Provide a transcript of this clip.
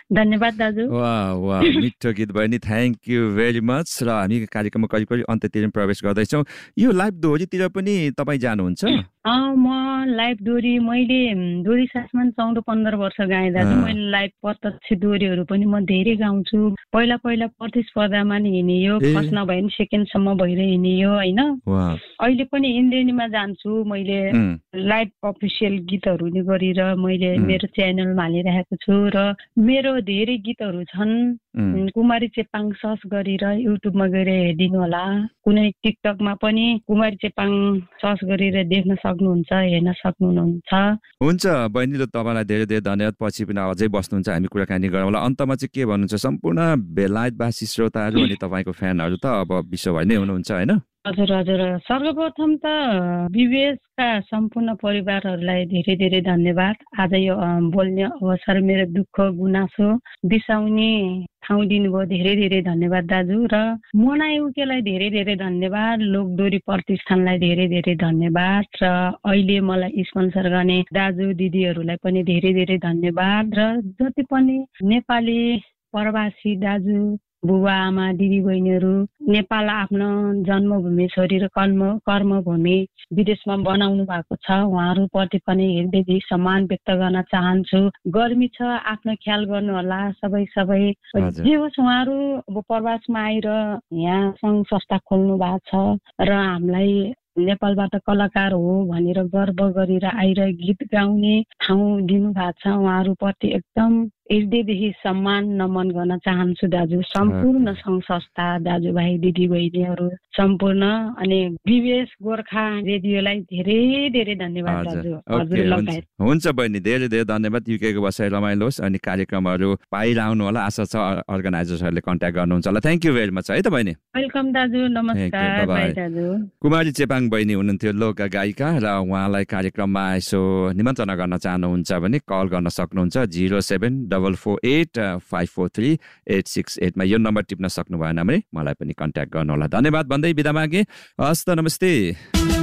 धन्यवाद दाजु। वाह मिठो गीत बहिनी, थ्याङ्क यू भेरी मच। र हामी कार्यक्रममा करिब करिब अन्त्यतिर प्रवेश गर्दैछौँ। यो लाइभ दोहोरीतिर पनि तपाईँ जानुहुन्छ? म लाइभ दोहोरी मैले दोहोरी साथमा 14-15 वर्ष गाएँ दाजु। मैले लाइभ प्रत्यक्ष दोहोरीहरू पनि म धेरै गाउँछु। पहिला प्रतिस्पर्धामा नि हिँडियो, फर्स्ट नभए पनि सेकेन्डसम्म भएर हिँडियो होइन। अहिले पनि इन्द्रेणीमा जान्छु। मैले लाइभ अफिसियल गीतहरू नि गरेर मैले मेरो च्यानलमा हालिरहेको छु र मेरो धेरै गीतहरू छन्। कुमारी चेपाङ सर्च गरेर युट्युबमा गएर हेरिदिनु होला। कुनै टिकटकमा पनि कुमारी चेपाङ सर्च गरेर देख्न सक्नुहुन्छ, हेर्न सक्नुहुन्छ। हुन्छ बहिनी, तपाईँलाई धेरै धेरै धन्यवाद। पछि पनि अझै बस्नुहुन्छ, हामी कुराकानी गरौँला। अन्तमा चाहिँ के भन्नुहुन्छ सम्पूर्ण बेलायतवासी श्रोताहरू अनि तपाईँको फ्यानहरू त अब विश्वभरि नै हुनुहुन्छ होइन? हजुर। सर्वप्रथम त विवेशका सम्पूर्ण परिवारहरूलाई धेरै धेरै धन्यवाद। आज यो बोल्ने अवसर, मेरो दुःख गुनासो बिसाउने ठाउँ दिनुभयो, धेरै धेरै धन्यवाद दाजु। र मनायुकेलाई धेरै धेरै धन्यवाद। लोकदोरी प्रतिष्ठानलाई धेरै धेरै धन्यवाद। र अहिले मलाई स्पोन्सर गर्ने दाजु दिदीहरूलाई पनि धेरै धेरै धन्यवाद। र जति पनि नेपाली प्रवासी दाजु बुबा आमा दिदी बहिनीहरू नेपाल आफ्नो जन्मभूमि छोडेर कर्मभूमि विदेशमा बनाउनु भएको छ, उहाँहरूप्रति पनि हृदयदेखि सम्मान व्यक्त गर्न चाहन्छु। गर्मी छ, आफ्नो ख्याल गर्नु होला। सबै जे होस्, उहाँहरू अब प्रवासमा आएर यहाँ सङ्घ संस्था खोल्नु भएको छ र हामीलाई नेपालबाट कलाकार हो भनेर गर्व गरेर आएर गीत गाउने ठाउँ दिनु भएको छ। उहाँहरूप्रति एकदम हृदयदेखि सम्मान नमन गर्न चाहन्छु दाजु। सम्पूर्ण सङ्घ संस्था दाजुभाइ दिदीबहिनीहरू सम्पूर्ण अनि विवेश गोर्खा रेडियोलाई धेरै धेरै धन्यवाद दाजु। हुन्छ बहिनी, धेरै धेरै धन्यवाद। युकेको बसाइ रमाइलो होस् अनि कार्यक्रमहरू पाइरहनु होला। आशा छ अर्गनाइजर्सहरूले कन्ट्याक्ट गर्नुहुन्छ होला। थ्याङ्क यू भेरी मच है त बहिनी। वेलकम दाजु, नमस्कार। बाइ दाजु। कुमारी चेपाङ बहिनी हुनुहुन्थ्यो, लोक गायिका, र उहाँलाई कार्यक्रममा यसो निमन्त्रणा गर्न चाहनुहुन्छ भने कल गर्न सक्नुहुन्छ 0744854386 मा। यो नम्बर टिप्न सक्नु भएन भने मलाई पनि कन्ट्याक्ट गर्नु होला। धन्यवाद भन्दै बिदा मागे। हस्त, नमस्ते।